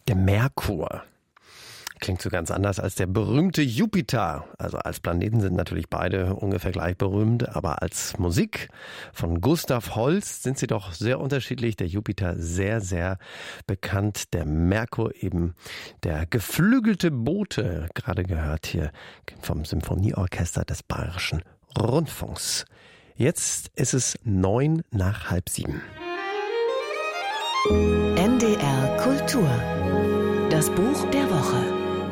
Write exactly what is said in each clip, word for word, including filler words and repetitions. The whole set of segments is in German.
Der Merkur klingt so ganz anders als der berühmte Jupiter. Also als Planeten sind natürlich beide ungefähr gleich berühmt, aber als Musik von Gustav Holst sind sie doch sehr unterschiedlich. Der Jupiter sehr, sehr bekannt, der Merkur eben der geflügelte Bote, gerade gehört hier vom Symphonieorchester des Bayerischen Rundfunks. Jetzt ist es neun nach halb sieben. N D R Kultur. Das Buch der Woche.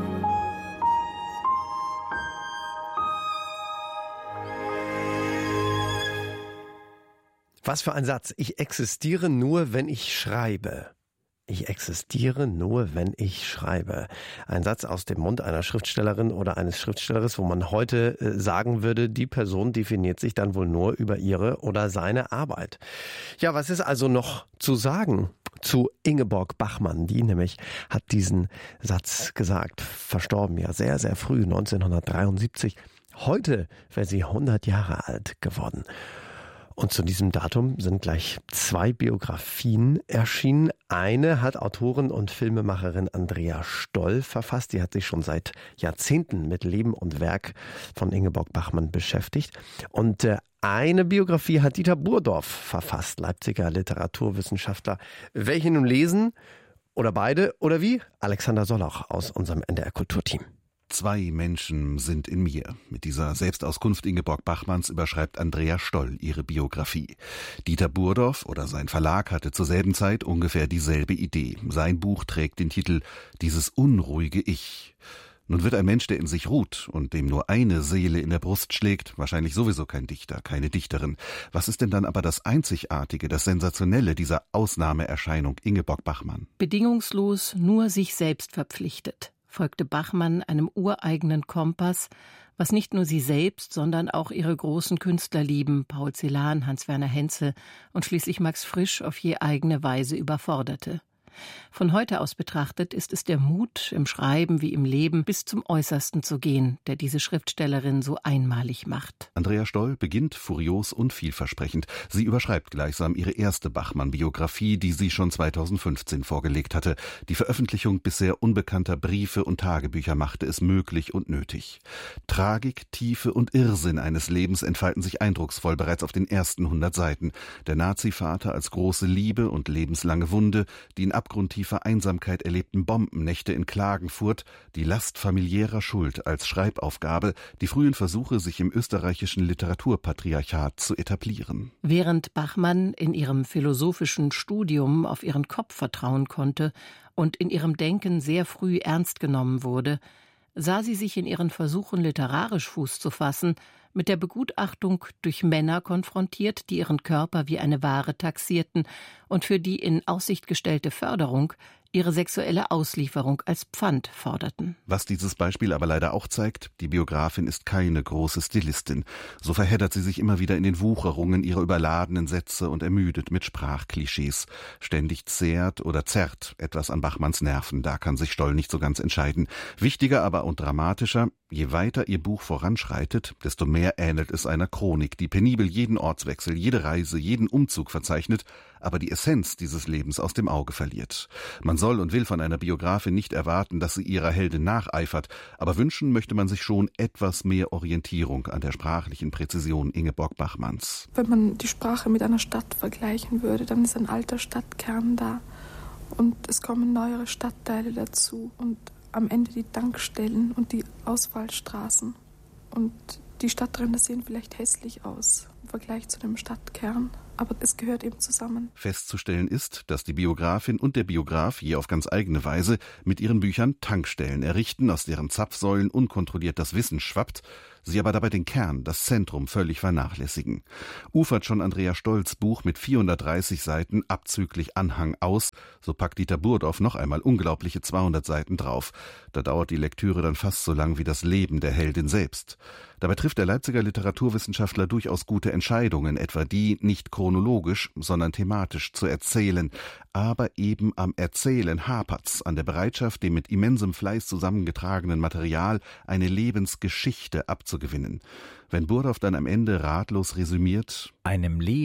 Was für ein Satz. Ich existiere nur, wenn ich schreibe. Ich existiere nur, wenn ich schreibe. Ein Satz aus dem Mund einer Schriftstellerin oder eines Schriftstellers, wo man heute äh, sagen würde, die Person definiert sich dann wohl nur über ihre oder seine Arbeit. Ja, was ist also noch zu sagen zu Ingeborg Bachmann? Die nämlich hat diesen Satz gesagt, verstorben ja sehr, sehr früh, neunzehnhundertdreiundsiebzig. Heute wäre sie hundert Jahre alt geworden. Und zu diesem Datum sind gleich zwei Biografien erschienen. Eine hat Autorin und Filmemacherin Andrea Stoll verfasst. Die hat sich schon seit Jahrzehnten mit Leben und Werk von Ingeborg Bachmann beschäftigt. Und äh, eine Biografie hat Dieter Burdorf verfasst, Leipziger Literaturwissenschaftler. Welche nun lesen? Oder beide? Oder wie? Alexander Sollach aus unserem N D R Kulturteam. Zwei Menschen sind in mir. Mit dieser Selbstauskunft Ingeborg Bachmanns überschreibt Andrea Stoll ihre Biografie. Dieter Burdorf oder sein Verlag hatte zur selben Zeit ungefähr dieselbe Idee. Sein Buch trägt den Titel »Dieses unruhige Ich«. Nun wird ein Mensch, der in sich ruht und dem nur eine Seele in der Brust schlägt, wahrscheinlich sowieso kein Dichter, keine Dichterin. Was ist denn dann aber das Einzigartige, das Sensationelle dieser Ausnahmeerscheinung Ingeborg Bachmann? Bedingungslos nur sich selbst verpflichtet, folgte Bachmann einem ureigenen Kompass, was nicht nur sie selbst, sondern auch ihre großen Künstlerlieben, Paul Celan, Hans-Werner Henze und schließlich Max Frisch, auf je eigene Weise überforderte. Von heute aus betrachtet ist es der Mut, im Schreiben wie im Leben bis zum Äußersten zu gehen, der diese Schriftstellerin so einmalig macht. Andrea Stoll beginnt furios und vielversprechend. Sie überschreibt gleichsam ihre erste Bachmann-Biografie, die sie schon zweitausendfünfzehn vorgelegt hatte. Die Veröffentlichung bisher unbekannter Briefe und Tagebücher machte es möglich und nötig. Tragik, Tiefe und Irrsinn eines Lebens entfalten sich eindrucksvoll bereits auf den ersten hundert Seiten. Der Nazi-Vater als große Liebe und lebenslange Wunde, die in abgrundtiefer Einsamkeit erlebten Bombennächte in Klagenfurt, die Last familiärer Schuld als Schreibaufgabe, die frühen Versuche, sich im österreichischen Literaturpatriarchat zu etablieren. Während Bachmann in ihrem philosophischen Studium auf ihren Kopf vertrauen konnte und in ihrem Denken sehr früh ernst genommen wurde, sah sie sich in ihren Versuchen, literarisch Fuß zu fassen, mit der Begutachtung durch Männer konfrontiert, die ihren Körper wie eine Ware taxierten und für die in Aussicht gestellte Förderung ihre sexuelle Auslieferung als Pfand forderten. Was dieses Beispiel aber leider auch zeigt, die Biografin ist keine große Stilistin. So verheddert sie sich immer wieder in den Wucherungen ihrer überladenen Sätze und ermüdet mit Sprachklischees. Ständig zehrt oder zerrt etwas an Bachmanns Nerven, da kann sich Stoll nicht so ganz entscheiden. Wichtiger aber und dramatischer, je weiter ihr Buch voranschreitet, desto mehr ähnelt es einer Chronik, die penibel jeden Ortswechsel, jede Reise, jeden Umzug verzeichnet, aber die Essenz dieses Lebens aus dem Auge verliert. Man soll und will von einer Biografin nicht erwarten, dass sie ihrer Heldin nacheifert, aber wünschen möchte man sich schon etwas mehr Orientierung an der sprachlichen Präzision Ingeborg Bachmanns. Wenn man die Sprache mit einer Stadt vergleichen würde, dann ist ein alter Stadtkern da und es kommen neuere Stadtteile dazu und am Ende die Tankstellen und die Ausfallstraßen. Und die Stadtränder sehen vielleicht hässlich aus im Vergleich zu dem Stadtkern, aber es gehört eben zusammen. Festzustellen ist, dass die Biografin und der Biograf je auf ganz eigene Weise mit ihren Büchern Tankstellen errichten, aus deren Zapfsäulen unkontrolliert das Wissen schwappt, sie aber dabei den Kern, das Zentrum völlig vernachlässigen. Ufert schon Andrea Stolls Buch mit vierhundertdreißig Seiten abzüglich Anhang aus, so packt Dieter Burdorf noch einmal unglaubliche zweihundert Seiten drauf. Da dauert die Lektüre dann fast so lang wie das Leben der Heldin selbst. Dabei trifft der Leipziger Literaturwissenschaftler durchaus gute Entscheidungen, etwa die, nicht chronologisch, sondern thematisch zu erzählen. Aber eben am Erzählen hapert's, an der Bereitschaft, dem mit immensem Fleiß zusammengetragenen Material eine Lebensgeschichte abzugewinnen. Wenn Burdorf dann am Ende ratlos resümiert: Einem Leben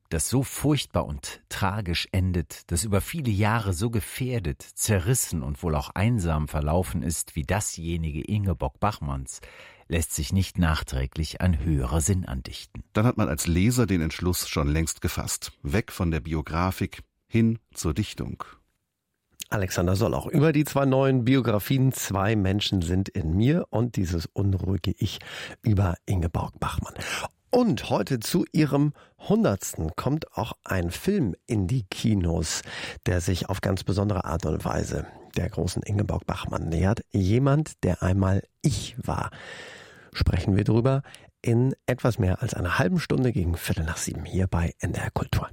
das so furchtbar und tragisch endet, das über viele Jahre so gefährdet, zerrissen und wohl auch einsam verlaufen ist wie dasjenige Ingeborg Bachmanns, lässt sich nicht nachträglich ein höherer Sinn andichten. Dann hat man als Leser den Entschluss schon längst gefasst. Weg von der Biografik hin zur Dichtung. Alexander Soll auch über die zwei neuen Biografien Zwei Menschen sind in mir und dieses unruhige Ich über Ingeborg Bachmann. Und heute zu ihrem hundertsten kommt auch ein Film in die Kinos, der sich auf ganz besondere Art und Weise der großen Ingeborg Bachmann nähert. Jemand, der einmal ich war. Sprechen wir drüber in etwas mehr als einer halben Stunde gegen Viertel nach sieben hier bei N D R Kultur.